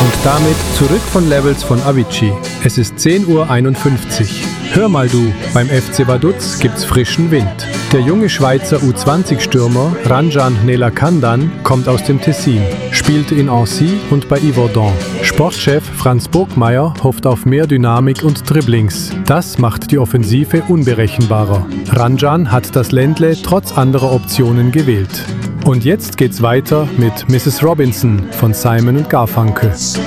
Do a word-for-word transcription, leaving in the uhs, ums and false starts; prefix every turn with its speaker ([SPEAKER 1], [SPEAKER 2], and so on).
[SPEAKER 1] Und damit zurück von Levels von Avicii. Es ist zehn Uhr einundfünfzig. Hör mal du, beim F C Vaduz gibt's frischen Wind. Der junge Schweizer U zwanzig Stürmer Ranjan Nelakandan kommt aus dem Tessin, spielte in Annecy und bei Yverdon. Sportchef Franz Burgmeier hofft auf mehr Dynamik und Dribblings. Das macht die Offensive unberechenbarer. Ranjan hat das Ländle trotz anderer Optionen gewählt. Und jetzt geht's weiter mit Misses Robinson von Simon und Garfunkel.